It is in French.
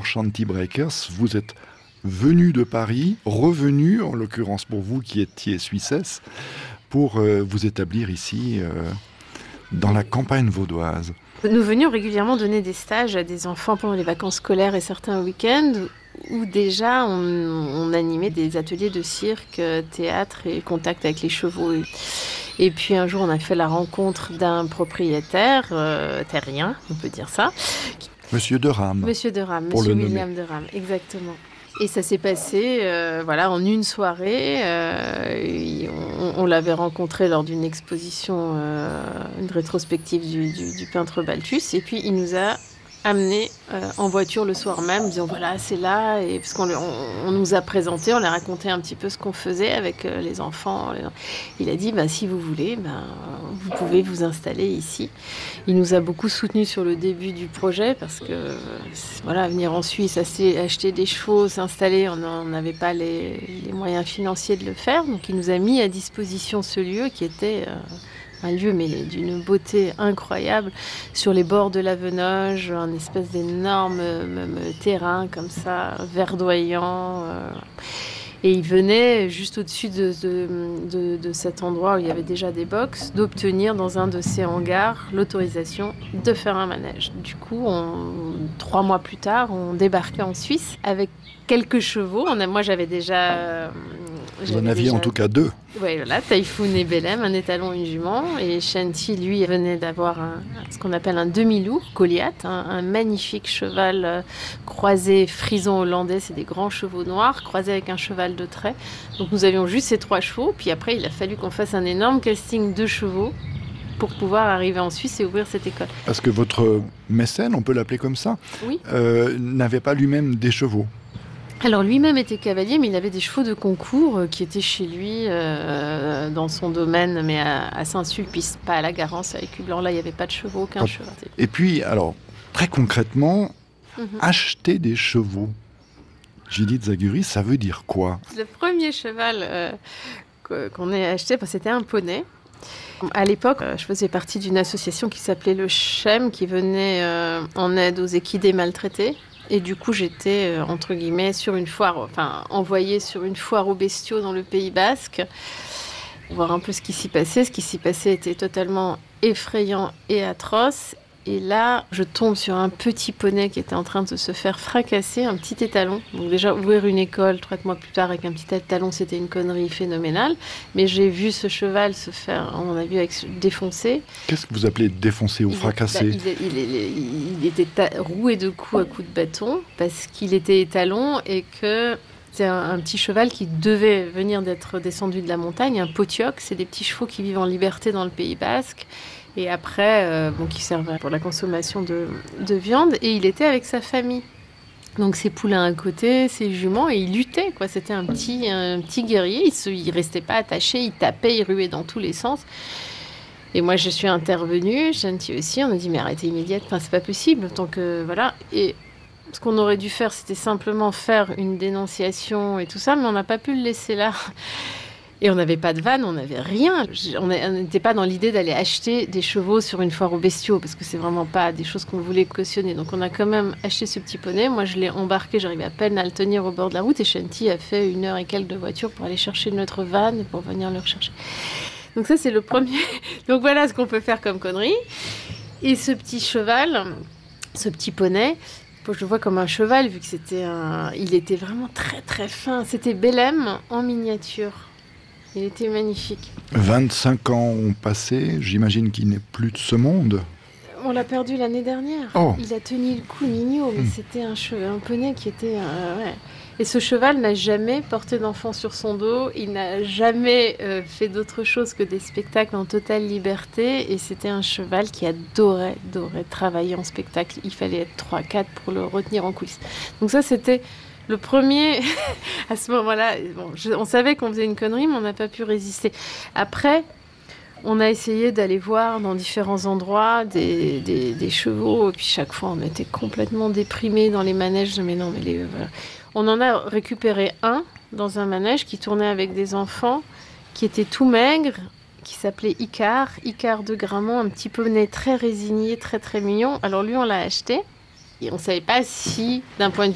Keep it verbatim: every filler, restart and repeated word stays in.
Shanty Breakers, vous êtes venu de Paris, revenu, en l'occurrence pour vous qui étiez Suissesse, pour euh, vous établir ici euh, dans la campagne vaudoise. Nous venions régulièrement donner des stages à des enfants pendant les vacances scolaires et certains week-ends où déjà on, on animait des ateliers de cirque, théâtre et contact avec les chevaux. Et puis un jour on a fait la rencontre d'un propriétaire euh, terrien, on peut dire ça. Monsieur de Rame. Monsieur de Rame, pour Monsieur le William nommer. de Rame, exactement. Et ça s'est passé euh, voilà, en une soirée. Euh, on, on l'avait rencontré lors d'une exposition, euh, une rétrospective du, du, du peintre Balthus. Et puis, il nous a amenés euh, en voiture le soir même, en disant voilà, c'est là. Et parce qu'on on, on nous a présenté, on a raconté un petit peu ce qu'on faisait avec euh, les enfants. Il a dit bah, si vous voulez, bah, vous pouvez vous installer ici. Il nous a beaucoup soutenus sur le début du projet parce que voilà, venir en Suisse, acheter, acheter des chevaux, s'installer, on n'avait pas les, les moyens financiers de le faire. Donc il nous a mis à disposition ce lieu qui était euh, un lieu mais d'une beauté incroyable sur les bords de la Venoge, un espèce d'énorme même, terrain comme ça, verdoyant. Euh, Et il venait juste au-dessus de, de, de, de cet endroit où il y avait déjà des box, d'obtenir dans un de ces hangars l'autorisation de faire un manège. Du coup, on, trois mois plus tard, on débarquait en Suisse avec quelques chevaux. On a, moi, j'avais déjà... Euh, Vous en aviez déjà, en tout cas deux. Oui, voilà, Typhoon et Belém, un étalon et une jument. Et Shanty, lui, venait d'avoir un, ce qu'on appelle un demi-loup, Goliath, un, un magnifique cheval euh, croisé frison hollandais. C'est des grands chevaux noirs, croisés avec un cheval de trait. Donc nous avions juste ces trois chevaux. Puis après, il a fallu qu'on fasse un énorme casting de chevaux pour pouvoir arriver en Suisse et ouvrir cette école. Parce que votre mécène, on peut l'appeler comme ça, oui. euh, n'avait pas lui-même des chevaux. Alors lui-même était cavalier, mais il avait des chevaux de concours euh, qui étaient chez lui euh, dans son domaine, mais à, à Saint-Sulpice, pas à la Garance, à Écublanc. Là, il n'y avait pas de chevaux, aucun ah. cheval. Et puis, alors, très concrètement, mm-hmm. acheter des chevaux. Judith Zaguri, ça veut dire quoi? Le premier cheval euh, qu'on ait acheté, c'était un poney. À l'époque, je faisais partie d'une association qui s'appelait le C H E M, qui venait euh, en aide aux équidés maltraités. Et du coup, j'étais, euh, entre guillemets, sur une foire, enfin, envoyée sur une foire aux bestiaux dans le Pays Basque, voir un peu ce qui s'y passait. Ce qui s'y passait était totalement effrayant et atroce. Et là, je tombe sur un petit poney qui était en train de se faire fracasser, un petit étalon. Donc déjà, ouvrir une école, trois mois plus tard, avec un petit étalon, c'était une connerie phénoménale. Mais j'ai vu ce cheval se faire, à mon avis, avec, défoncer. Qu'est-ce que vous appelez défoncer ou il, fracasser? bah, il, il, il, il était ta- roué de coups à coups de bâton, parce qu'il était étalon et que... C'est un, un petit cheval qui devait venir d'être descendu de la montagne, un potioc. C'est des petits chevaux qui vivent en liberté dans le Pays Basque. Et après, euh, bon, qui servent pour la consommation de, de viande. Et il était avec sa famille. Donc ses poulains à côté, ses juments, et il luttait, quoi. C'était un petit, un petit guerrier. Il ne restait pas attaché, il tapait, il ruait dans tous les sens. Et moi, je suis intervenue, Shanty aussi. On a dit, mais arrêtez immédiatement, enfin, c'est pas possible. Tant que, voilà. Et ce qu'on aurait dû faire, c'était simplement faire une dénonciation et tout ça, mais on n'a pas pu le laisser là. Et on n'avait pas de vanne, on n'avait rien. On n'était pas dans l'idée d'aller acheter des chevaux sur une foire aux bestiaux, parce que c'est vraiment pas des choses qu'on voulait cautionner. Donc on a quand même acheté ce petit poney. Moi, je l'ai embarqué, j'arrivais à peine à le tenir au bord de la route. Et Shanty a fait une heure et quelques de voiture pour aller chercher notre vanne et pour venir le rechercher. Donc ça, c'est le premier. Donc voilà ce qu'on peut faire comme connerie. Et ce petit cheval, ce petit poney, je le vois comme un cheval, vu que c'était un... Il était vraiment très très fin. C'était Belém en miniature. Il était magnifique. vingt-cinq ans ont passé, j'imagine qu'il n'est plus de ce monde. On l'a perdu l'année dernière. Oh. Il a tenu le coup, Nino, mais mmh. c'était un, cheval, un poney qui était... Euh, ouais. Et ce cheval n'a jamais porté d'enfant sur son dos, il n'a jamais euh, fait d'autre chose que des spectacles en totale liberté, et c'était un cheval qui adorait, adorait travailler en spectacle. Il fallait être trois quatre pour le retenir en coulisses. Donc ça, c'était... Le premier, à ce moment-là, bon, je, on savait qu'on faisait une connerie, mais on n'a pas pu résister. Après, on a essayé d'aller voir dans différents endroits des, des, des chevaux, et puis chaque fois, on était complètement déprimés dans les manèges. Mais non, mais les, voilà. On en a récupéré un dans un manège qui tournait avec des enfants, qui était tout maigre, qui s'appelait Icar, Icar de Gramont, un petit poney très résigné, très très mignon. Alors lui, on l'a acheté, et on ne savait pas si, d'un point de vue